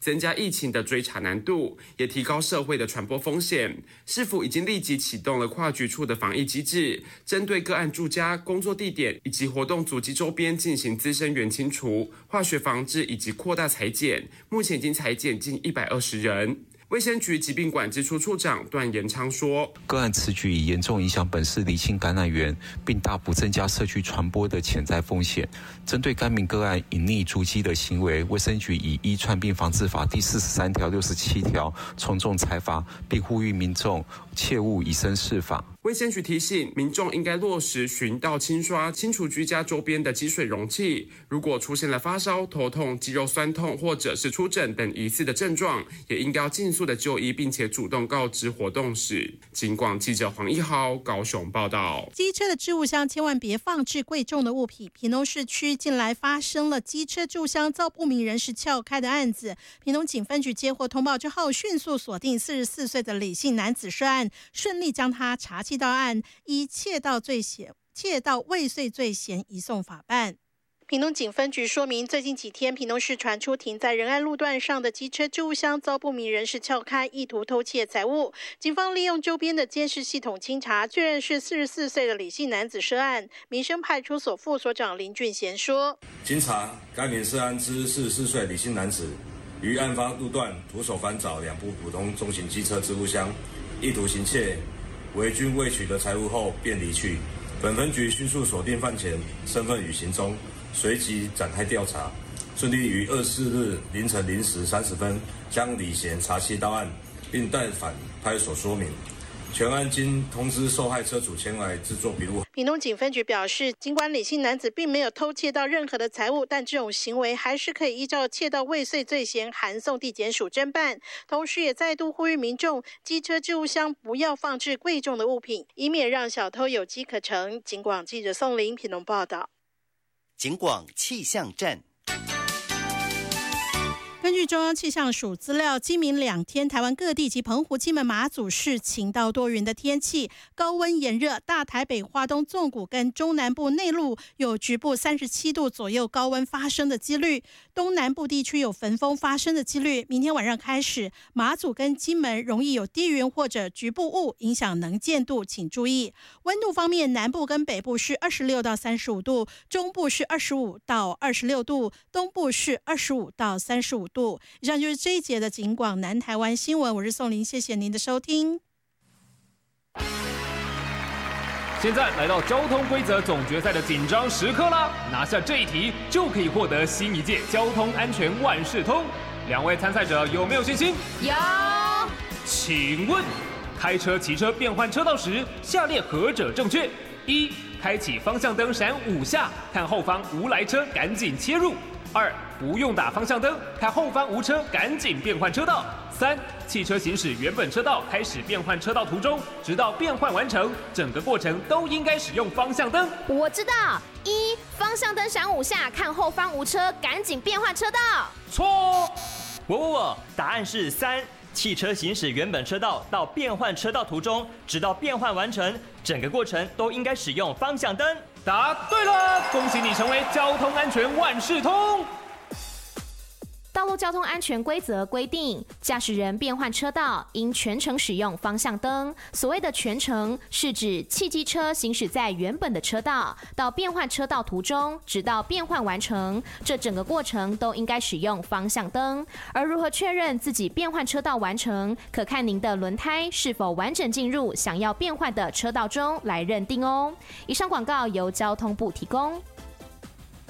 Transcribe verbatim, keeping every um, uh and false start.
增加疫情的追查难度，也提高社会的传播风险。市府已经立即启动了跨局处的防疫机制，针对个案住家、工作地点以及活动足迹周边进行滋生源清除、化学防治以及扩大采检，目前已经采检近一百二十人。卫生局疾病管制处处长段延昌说， 个案此举已严重影响本市离清感染源，并大幅增加社区传播的潜在风险。针对该名个案隐匿足迹的行为，卫生局以依串病防治法第四十三条、六十七条从重裁罚，并呼吁民众切勿以身试法。 卫生局提醒民众应该落实巡倒清刷，清除居家周边的积水容器。如果出现了发烧、头痛、肌肉酸痛或者是出疹等疑似的症状，也应该要尽速的就医，并且主动告知活动时。警广记者黄一豪高雄报道。 机车的置物箱千万别放置贵重的物品。屏东市区近来发生了机车置物箱遭不明人士撬开的案子，屏东警分局接获通报之后，迅速锁定四十四岁的李姓男子涉案，顺利将他查缉到案，依窃盗罪嫌、窃盗未遂罪嫌移送法办。屏东警分局说明，最近几天屏东市传出停在仁爱路段上的机车置物箱遭不明人士撬开，意图偷窃财物。警方利用周边的监视系统清查，确认是四十四岁的李姓男子涉案。民生派出所副所长林俊贤说， 经查，该名涉案之四十四岁李姓男子于案发路段徒手翻找两部普通中型机车置物箱，意图行窃，为均未取得财物后便离去。本分局迅速锁定犯前身份与行踪，随即展开调查，顺利于二十四日凌晨零时三十分将李贤查缉到案，并带返派出所说明。全案经通知受害车主前来制作笔录。 屏东警分局表示，尽管李姓男子并没有偷窃到任何的财物，但这种行为还是可以依照窃盗未遂罪嫌函送地检署侦办。同时也再度呼吁民众，机车置物箱不要放置贵重的物品，以免让小偷有机可乘。警广记者宋玲屏东报道。 警广气象站。 根据中央气象署资料，今明两天台湾各地及澎湖、金门、马祖是晴到多云的天气，高温炎热，大台北、花东纵谷跟中南部内陆有局部三十七度左右高温发生的几率，东南部地区有焚风发生的几率。明天晚上开始，马祖跟金门容易有低云或者局部雾影响能见度，请注意。温度方面，南部跟北部是二十六到三十五度，中部是二十五到二十六度，东部是二十五到三十五度。以上就是这一节的警广南台湾新闻，我是宋玲，谢谢您的收听。 现在来到交通规则总决赛的紧张时刻啦！拿下这一题就可以获得新一届交通安全万事通。两位参赛者有没有信心？ 有。 请问，开车、骑车变换车道时，下列何者正确？一、开启方向灯闪五下，看后方无来车，赶紧切入。二、不用打方向灯，看后方无车，赶紧变换车道。三、汽车行驶原本车道，开始变换车道途中，直到变换完成，整个过程都应该使用方向灯。 我知道，一、方向灯闪五下，看后方无车，赶紧变换车道。 错。 我我我，答案是三。汽车行驶原本车道到变换车道途中，直到变换完成，整个过程都应该使用方向灯。 答对了，恭喜你成为交通安全万事通。 道路交通安全规则规定，驾驶人变换车道应全程使用方向灯。所谓的全程，是指汽机车行驶在原本的车道到变换车道途中，直到变换完成，这整个过程都应该使用方向灯。而如何确认自己变换车道完成，可看您的轮胎是否完整进入想要变换的车道中来认定哦。以上广告由交通部提供。